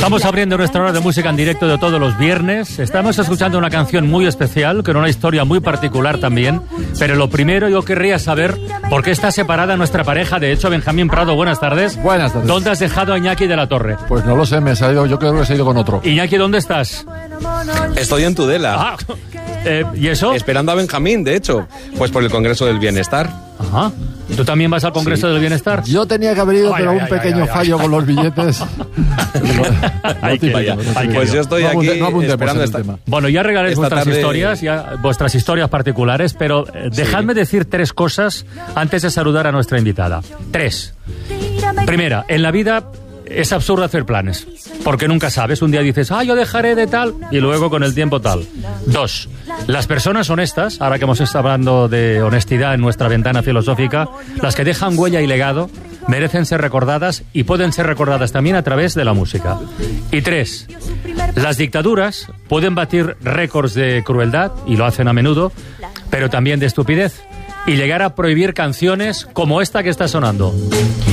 Estamos abriendo nuestra hora de música en directo de todos los viernes. Estamos escuchando una canción muy especial, con una historia muy particular también. Pero lo primero, yo querría saber por qué está separada nuestra pareja. De hecho, Benjamín Prado, buenas tardes. Buenas tardes. ¿Dónde has dejado a Iñaki de la Torre? Pues no lo sé, yo creo que se ha ido con otro. Iñaki, ¿dónde estás? Estoy en Tudela. Ah, ¿y eso? Esperando a Benjamín, de hecho. Pues por el Congreso del Bienestar. Ajá. ¿Tú también vas al Congreso del Bienestar? Yo tenía que haber ido, pero un pequeño fallo con los billetes. Pues yo estoy aquí esperando esta... Bueno, ya regaléis vuestras tarde... historias, vuestras historias particulares, pero dejadme decir 3 cosas antes de saludar a nuestra invitada. 3. Primera, en la vida es absurdo hacer planes, porque nunca sabes. Un día dices, yo dejaré de tal, y luego con el tiempo tal. 2. Las personas honestas, ahora que hemos estado hablando de honestidad en nuestra ventana filosófica, las que dejan huella y legado, merecen ser recordadas y pueden ser recordadas también a través de la música. Y 3. Las dictaduras pueden batir récords de crueldad, y lo hacen a menudo, pero también de estupidez, y llegar a prohibir canciones como esta que está sonando.